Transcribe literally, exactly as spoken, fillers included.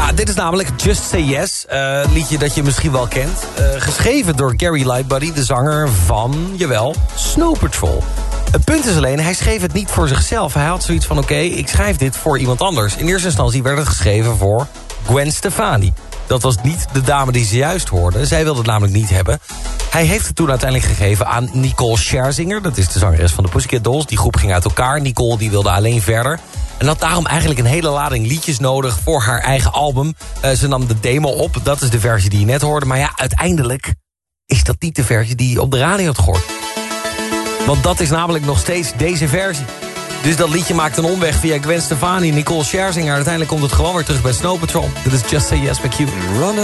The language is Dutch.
Ja, dit is namelijk Just Say Yes. Uh, liedje dat je misschien wel kent. Uh, geschreven door Gary Lightbody, de zanger van, jawel, Snow Patrol. Het punt is alleen, hij schreef het niet voor zichzelf. Hij had zoiets van, oké, okay, ik schrijf dit voor iemand anders. In eerste instantie werd het geschreven voor Gwen Stefani. Dat was niet de dame die ze juist hoorde. Zij wilde het namelijk niet hebben. Hij heeft het toen uiteindelijk gegeven aan Nicole Scherzinger. Dat is de zangeres van de Pussycat Dolls. Die groep ging uit elkaar. Nicole die wilde alleen verder. En had daarom eigenlijk een hele lading liedjes nodig voor haar eigen album. Uh, ze nam de demo op. Dat is de versie die je net hoorde. Maar ja, uiteindelijk is dat niet de versie die je op de radio had gehoord. Want dat is namelijk nog steeds deze versie. Dus dat liedje maakt een omweg via Gwen Stefani, Nicole Scherzinger. Uiteindelijk komt het gewoon weer terug bij Snow Patrol. Dit is Just Say Yes bij Q.